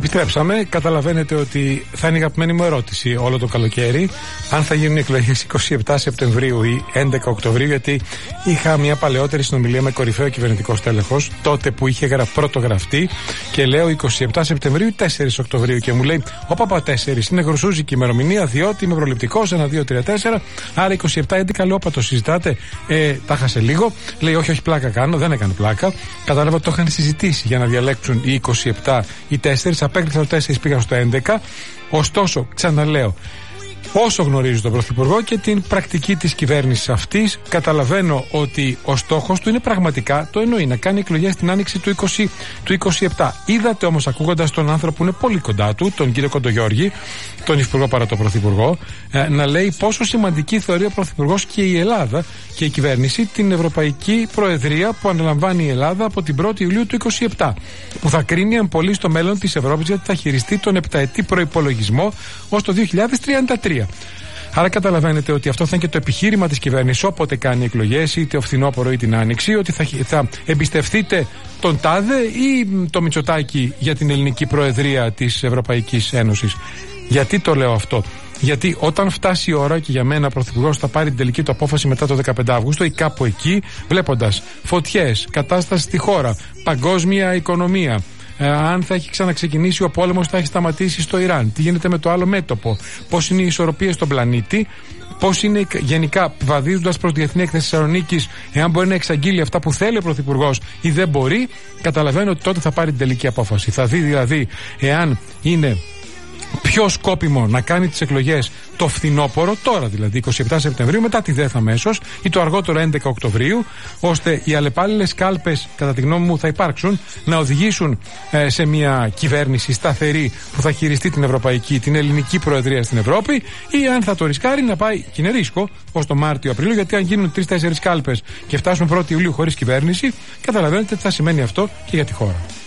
Επιστρέψαμε. Καταλαβαίνετε ότι θα είναι η αγαπημένη μου ερώτηση όλο το καλοκαίρι. Αν θα γίνουν οι εκλογές 27 Σεπτεμβρίου ή 11 Οκτωβρίου, γιατί είχα μια παλαιότερη συνομιλία με κορυφαίο κυβερνητικό στέλεχος, τότε που είχε πρωτογραφτεί, και λέω 27 Σεπτεμβρίου ή 4 Οκτωβρίου. Και μου λέει: Ω παπα, 4 είναι γρουσούζικη ημερομηνία, διότι είμαι προληπτικός. 1, 2, 3, 4. Άρα 27-11, λέω: Όπα, το συζητάτε. Τα χάσε λίγο. Λέει: Όχι, πλάκα κάνω. Δεν έκανε πλάκα. Κατάλαβα ότι το είχαν συζητήσει για να διαλέξουν οι 27 ή 4. Απέκλεισα το 4, πήγα στο 11. Ωστόσο, ξαναλέω, όσο γνωρίζω τον Πρωθυπουργό και την πρακτική της κυβέρνησης αυτής, καταλαβαίνω ότι ο στόχος του είναι πραγματικά, το εννοεί, να κάνει εκλογές την άνοιξη του 27. Είδατε όμως, ακούγοντας τον άνθρωπο που είναι πολύ κοντά του, τον κύριο Κοντογιώργη, τον Υφυπουργό παρά τον Πρωθυπουργό, να λέει πόσο σημαντική θεωρεί ο Πρωθυπουργός και η Ελλάδα και η κυβέρνηση την Ευρωπαϊκή Προεδρία που αναλαμβάνει η Ελλάδα από την 1η Ιουλίου του 27, που θα κρίνει αν πολύ στο μέλλον της Ευρώπης, γιατί θα χειριστεί τον επταετή προϋπολογισμό ως το 2033. Άρα καταλαβαίνετε ότι αυτό θα είναι και το επιχείρημα της κυβέρνησης όποτε κάνει εκλογές, είτε ο φθινόπωρο ή την άνοιξη, ότι θα εμπιστευτείτε τον τάδε ή το Μητσοτάκη για την ελληνική προεδρία της Ευρωπαϊκής Ένωσης. Γιατί το λέω αυτό? Γιατί όταν φτάσει η ώρα, και για μένα ο Πρωθυπουργός θα πάρει την τελική του απόφαση μετά το 15 Αύγουστο ή κάπου εκεί, βλέποντας φωτιές, κατάσταση στη χώρα, παγκόσμια οικονομία, αν θα έχει ξαναξεκινήσει ο πόλεμος, θα έχει σταματήσει στο Ιράν, τι γίνεται με το άλλο μέτωπο, πώς είναι οι ισορροπίες στον πλανήτη, πώς είναι γενικά, βαδίζοντας προς τη Διεθνή Έκθεση Θεσσαλονίκης, εάν μπορεί να εξαγγείλει αυτά που θέλει ο Πρωθυπουργός ή δεν μπορεί, καταλαβαίνω ότι τότε θα πάρει την τελική απόφαση. Θα δει δηλαδή εάν είναι πιο σκόπιμο να κάνει τις εκλογές το φθινόπωρο, τώρα δηλαδή 27 Σεπτεμβρίου, μετά τη ΔΕΘ αμέσως, ή το αργότερο 11 Οκτωβρίου, ώστε οι αλλεπάλληλες κάλπες, κατά τη γνώμη μου, θα υπάρξουν, να οδηγήσουν σε μια κυβέρνηση σταθερή που θα χειριστεί την ελληνική προεδρία στην Ευρώπη, ή αν θα το ρισκάρει να πάει, και είναι ρίσκο, ως το Μάρτιο-Απρίλιο, γιατί αν γίνουν 3-4 κάλπες και φτάσουν 1η Ιουλίου χωρίς κυβέρνηση, καταλαβαίνετε τι θα σημαίνει αυτό και για τη χώρα.